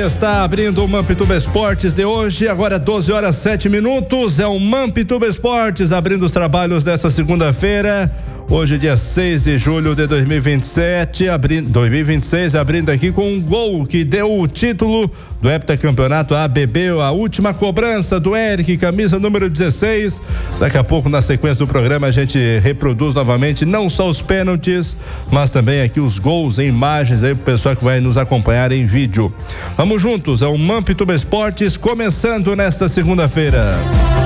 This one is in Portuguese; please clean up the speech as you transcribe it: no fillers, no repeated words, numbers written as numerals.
está abrindo o Mampituba Esportes de hoje, agora 12h07. É o Mampituba Esportes abrindo os trabalhos dessa segunda-feira. Hoje, dia 6 de julho de 2026, abrindo aqui com um gol que deu o título do heptacampeonato ABB, a última cobrança do Eric, camisa número 16. Daqui a pouco, na sequência do programa, a gente reproduz novamente não só os pênaltis, mas também aqui os gols em imagens aí pro pessoal que vai nos acompanhar em vídeo. Vamos juntos, é o Mampituba Esportes começando nesta segunda-feira.